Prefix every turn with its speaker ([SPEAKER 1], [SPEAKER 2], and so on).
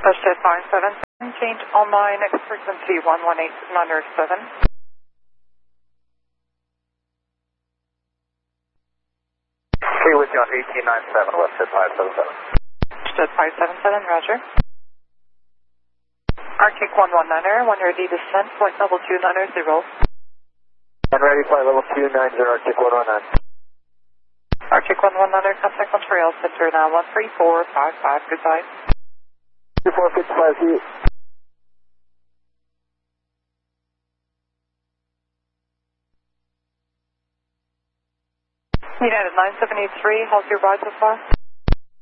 [SPEAKER 1] Bushhead 577, change on my next frequency 118907.
[SPEAKER 2] Okay, with you on 1897, Bushhead 577.
[SPEAKER 1] Bushhead 577, roger. Arctic 119er, when ready to descend, flight level 290.
[SPEAKER 2] And ready, flight level 290, Arctic 119.
[SPEAKER 1] Arctic 119er, contact Montreal Center now 13455, goodbye.
[SPEAKER 2] 2455 feet.
[SPEAKER 1] United 9783, how's your ride so far?